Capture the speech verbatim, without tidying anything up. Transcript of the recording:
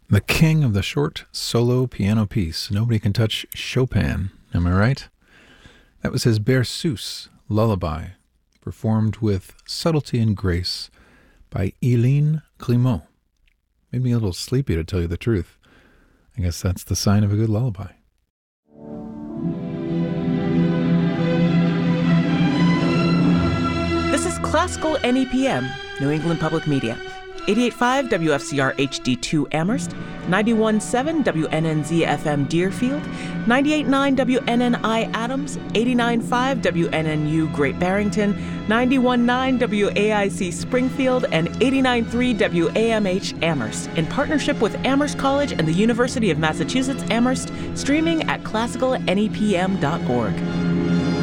The king of the short solo piano piece. Nobody can touch Chopin, am I right? That was his Berceuse lullaby, performed with subtlety and grace by Hélène Grimaud. Made me a little sleepy, to tell you the truth. I guess that's the sign of a good lullaby. This is Classical N E P M, New England Public Media. eighty-eight point five W F C R H D two Amherst, ninety-one point seven W N N Z F M Deerfield, ninety-eight point nine W N N I Adams, eighty-nine point five W N N U Great Barrington, ninety-one point nine W A I C Springfield, and eighty-nine point three W A M H Amherst, in partnership with Amherst College and the University of Massachusetts Amherst, streaming at classical N E P M dot org.